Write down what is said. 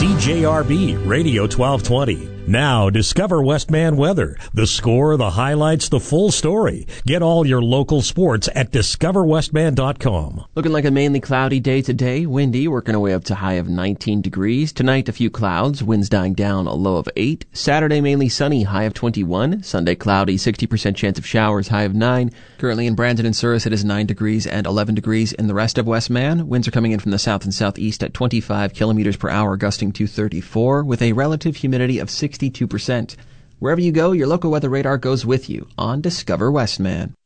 CJRB Radio 1220. Now, discover Westman weather. The score, the highlights, the full story. Get all your local sports at discoverwestman.com. Looking like a mainly cloudy day today. Windy, working our way up to high of 19 degrees. Tonight, a few clouds. Winds dying down, a low of 8. Saturday, mainly sunny, high of 21. Sunday, cloudy, 60% chance of showers, high of 9. Currently in Brandon and Souris, it is 9 degrees and 11 degrees in the rest of Westman. Winds are coming in from the south and southeast at 25 kilometers per hour, gusting to 34, with a relative humidity of 62%. Wherever you go, your local weather radar goes with you on Discover Westman.